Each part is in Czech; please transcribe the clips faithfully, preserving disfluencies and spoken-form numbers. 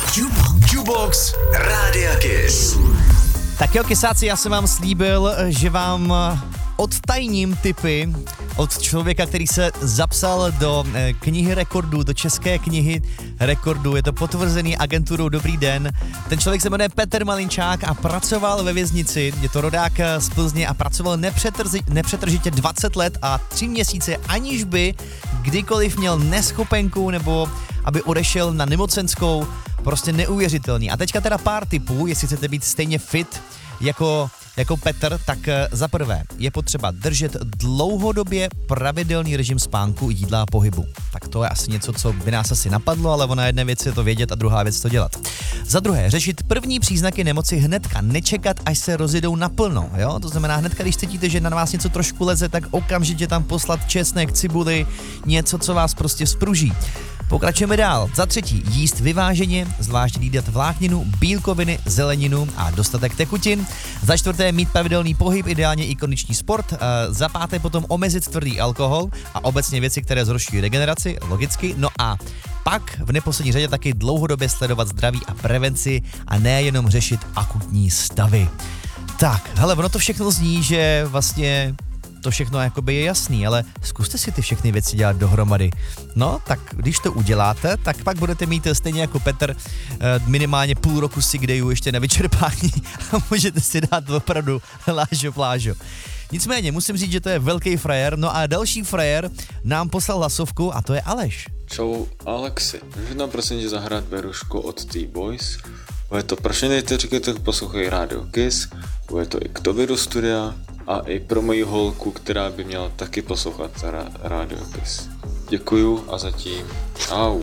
Jukebox Rádia Kiss. Tak jo, kysáci, já jsem vám slíbil, že vám odtajním tipy od člověka, který se zapsal do knihy rekordů, do české knihy rekordů. Je to potvrzený agenturou Dobrý den. Ten člověk se jmenuje Petr Malinčák a pracoval ve věznici. Je to rodák z Plzně a pracoval nepřetrzi, nepřetržitě dvacet let a tři měsíce, aniž by kdykoliv měl neschopenku nebo aby odešel na nemocenskou. Prostě neuvěřitelný. A teďka teda pár tipů, jestli chcete být stejně fit jako, jako Petr, tak za prvé je potřeba držet dlouhodobě pravidelný režim spánku, jídla a pohybu. Tak to je asi něco, co by nás asi napadlo, ale ona jedna věc je to vědět a druhá věc to dělat. Za druhé, řešit první příznaky nemoci hnedka, nečekat, až se rozjedou naplno, jo? To znamená hnedka, když cítíte, že na vás něco trošku leze, tak okamžitě tam poslat česnek, cibuli, něco, co vás prostě spruží. Pokračujeme dál. Za třetí, jíst vyváženě, zvlášť jídat vlákninu, bílkoviny, zeleninu a dostatek tekutin. Za čtvrté, mít pravidelný pohyb, ideálně i kondiční sport. Za páté, potom omezit tvrdý alkohol a obecně věci, které zhoršují regeneraci, logicky. No a pak v neposlední řadě taky dlouhodobě sledovat zdraví a prevenci a nejenom řešit akutní stavy. Tak, hele, ono to všechno zní, že vlastně to všechno jakoby je jasný, ale zkuste si ty všechny věci dělat dohromady. No, tak když to uděláte, tak pak budete mít stejně jako Petr minimálně půl roku sick dayů ještě na vyčerpání a můžete si dát opravdu lážo plážo. Nicméně, musím říct, že to je velký frajer, no a další frajer nám poslal hlasovku a to je Aleš. Čau Alexi, můžu nám prosím tě zahrát Berušku od T-Boys? Bude to pro všechny, kteří poslouchají Radio Kiss, bude to i k tobě do studia a i pro moji holku, která by měla taky poslouchat ra- Radio Kiss. Děkuju a zatím au.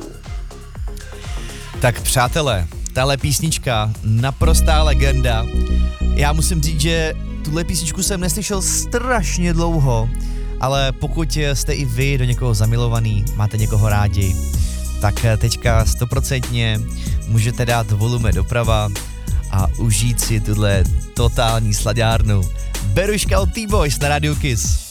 Tak přátelé, tahle písnička, naprostá legenda. Já musím říct, že tuhle písničku jsem neslyšel strašně dlouho, ale pokud jste i vy do někoho zamilovaný, máte někoho rádi, tak teďka stoprocentně můžete dát volume doprava a užít si tuhle totální slaďárnu. Beruška od T-Boys na Radio Kiss.